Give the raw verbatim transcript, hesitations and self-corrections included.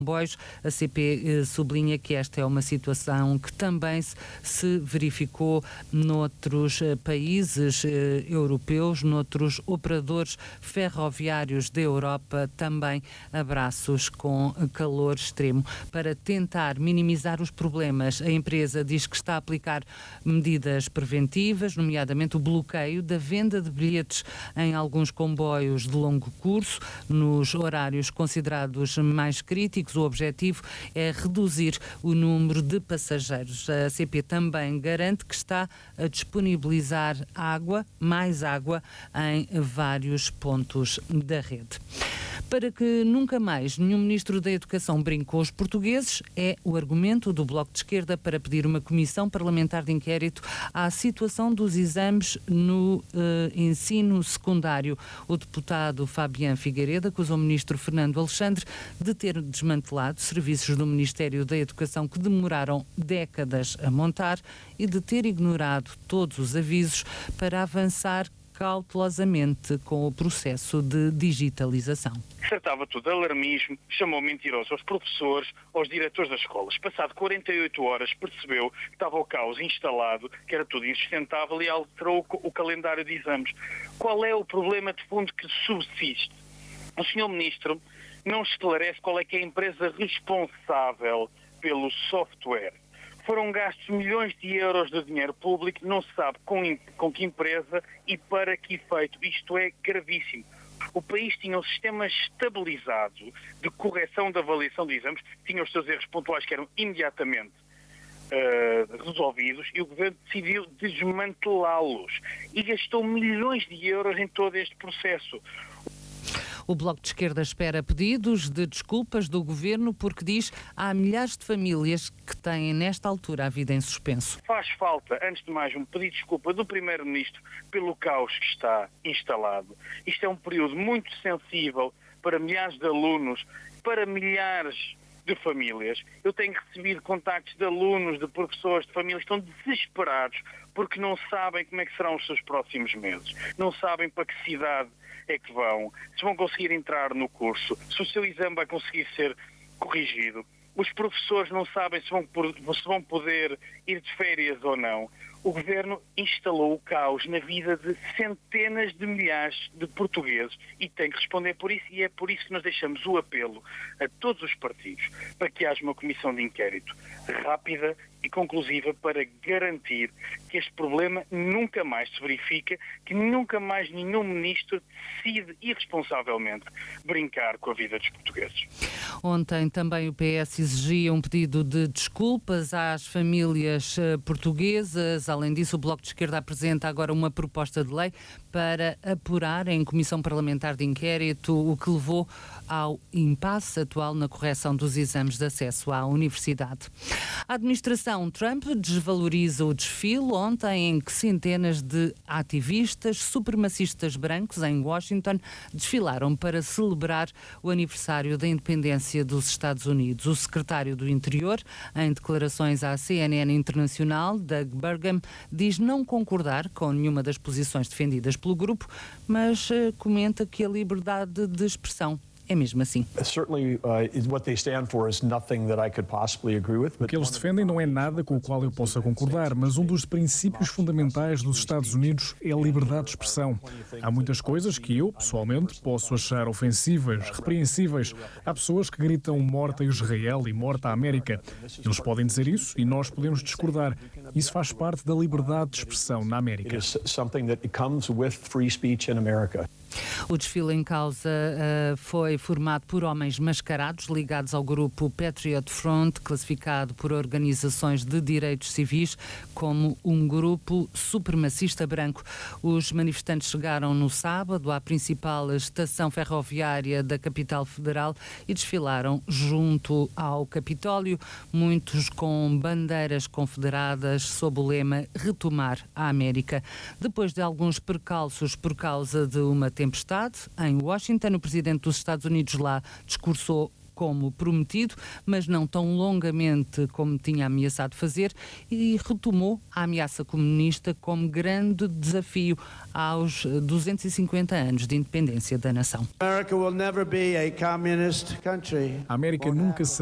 comboios. A C P eh, sublinha que esta é uma situação que também se, se verificou noutros eh, países eh, europeus, noutros operadores ferroviários da Europa, também abraços com calor extremo. Para tentar minimizar os problemas, a empresa diz que está a aplicar medidas preventivas, nomeadamente o bloqueio da venda de bilhetes em alguns comboios de longo curso, nos horários considerados mais críticos. O objetivo é reduzir o número de passageiros. A C P também garante que está a disponibilizar água, mais água, em vários pontos da rede. Para que nunca mais nenhum Ministro da Educação brinque com os portugueses, é o argumento do Bloco de Esquerda para pedir uma comissão parlamentar de inquérito à situação dos exames no uh, ensino secundário. O deputado Fabián Figueiredo acusou o Ministro Fernando Alexandre de ter desmantelado serviços do Ministério da Educação que demoraram décadas a montar e de ter ignorado todos os avisos para avançar cautelosamente com o processo de digitalização. Tratava tudo de alarmismo, chamou mentirosos aos professores, aos diretores das escolas. Passado quarenta e oito horas percebeu que estava o caos instalado, que era tudo insustentável e alterou o calendário de exames. Qual é o problema de fundo que subsiste? O senhor Ministro não esclarece qual é que é a empresa responsável pelo software. Foram gastos milhões de euros de dinheiro público, não se sabe com, com que empresa e para que efeito. Isto é gravíssimo. O país tinha um sistema estabilizado de correção da avaliação de exames, tinha os seus erros pontuais que eram imediatamente uh, resolvidos e o governo decidiu desmantelá-los e gastou milhões de euros em todo este processo. O Bloco de Esquerda espera pedidos de desculpas do Governo porque diz que há milhares de famílias que têm nesta altura a vida em suspenso. Faz falta, antes de mais, um pedido de desculpa do Primeiro-Ministro pelo caos que está instalado. Isto é um período muito sensível para milhares de alunos, para milhares de famílias. Eu tenho recebido contactos de alunos, de professores, de famílias que estão desesperados porque não sabem como é que serão os seus próximos meses. Não sabem para que cidade é que vão, se vão conseguir entrar no curso, se o seu exame vai conseguir ser corrigido. Os professores não sabem se vão, se vão poder ir de férias ou não. O governo instalou o caos na vida de centenas de milhares de portugueses e tem que responder por isso, e é por isso que nós deixamos o apelo a todos os partidos para que haja uma comissão de inquérito rápida e conclusiva para garantir que este problema nunca mais se verifica, que nunca mais nenhum ministro decide irresponsavelmente brincar com a vida dos portugueses. Ontem também o P S exigia um pedido de desculpas às famílias portuguesas. Além disso, o Bloco de Esquerda apresenta agora uma proposta de lei para apurar em comissão parlamentar de inquérito o que levou ao impasse atual na correção dos exames de acesso à universidade. A administração Trump desvaloriza o desfile ontem em que centenas de ativistas supremacistas brancos em Washington desfilaram para celebrar o aniversário da independência dos Estados Unidos. O secretário do Interior, em declarações à C N N Internacional, Doug Burgum, diz não concordar com nenhuma das posições defendidas pelo grupo, mas uh, comenta que a liberdade de expressão é mesmo assim. O que eles defendem não é nada com o qual eu possa concordar, mas um dos princípios fundamentais dos Estados Unidos é a liberdade de expressão. Há muitas coisas que eu, pessoalmente, posso achar ofensivas, repreensíveis. Há pessoas que gritam morte a Israel e morte à América. Eles podem dizer isso e nós podemos discordar. Isso faz parte da liberdade de expressão na América. O desfile em causa uh, foi formado por homens mascarados ligados ao grupo Patriot Front, classificado por organizações de direitos civis como um grupo supremacista branco. Os manifestantes chegaram no sábado à principal estação ferroviária da capital federal e desfilaram junto ao Capitólio, muitos com bandeiras confederadas sob o lema Retomar a América. Depois de alguns percalços por causa de uma tempestade em Washington, o presidente dos Estados Unidos lá discursou como prometido, mas não tão longamente como tinha ameaçado fazer, e retomou a ameaça comunista como grande desafio aos duzentos e cinquenta anos de independência da nação. A América nunca